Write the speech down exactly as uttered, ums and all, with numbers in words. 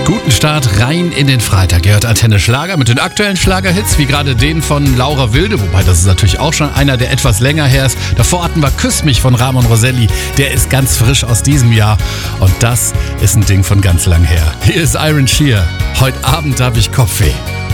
Guten Start rein in den Freitag. Ihr hört Antenne Schlager mit den aktuellen Schlagerhits, wie gerade den von Laura Wilde, wobei das ist natürlich auch schon einer, der etwas länger her ist. Davor hatten wir Küss mich von Ramon Roselli, der ist ganz frisch aus diesem Jahr und das ist ein Ding von ganz lang her. Hier ist Iron Shear. Heute Abend habe ich Kopfweh.